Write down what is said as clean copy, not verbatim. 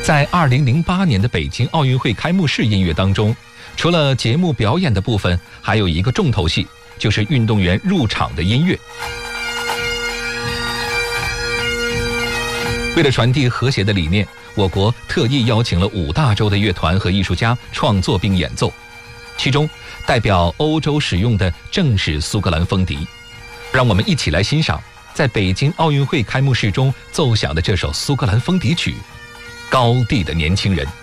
在2008年的北京奥运会开幕式音乐当中，除了节目表演的部分，还有一个重头戏，就是运动员入场的音乐。为了传递和谐的理念，我国特意邀请了5大洲的乐团和艺术家创作并演奏，其中代表欧洲使用的正是苏格兰风笛。让我们一起来欣赏在北京奥运会开幕式中奏响的这首苏格兰风笛曲《高地的年轻人》。